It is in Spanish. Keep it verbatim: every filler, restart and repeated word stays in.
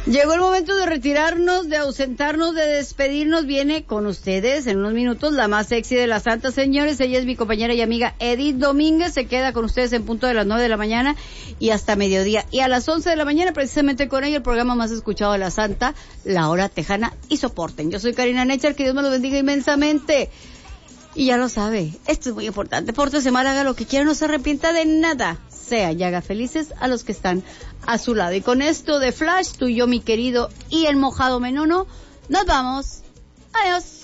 Llegó el momento de retirarnos, de ausentarnos, de despedirnos. Viene con ustedes en unos minutos la más sexy de las santas, señores. Ella es mi compañera y amiga Edith Domínguez. Se queda con ustedes en punto de las nueve de la mañana y hasta mediodía. Y a las once de la mañana, precisamente con ella, el programa más escuchado de la santa, La Hora Tejana. Y soporten. Yo soy Karina Nechar, que Dios me los bendiga inmensamente. Y ya lo sabe, esto es muy importante. Pórtese mal, haga lo que quiera, no se arrepienta de nada. Sea y haga felices a los que están a su lado. Y con esto de Flash, tú y yo, mi querido, y el mojado Menono, nos vamos. Adiós.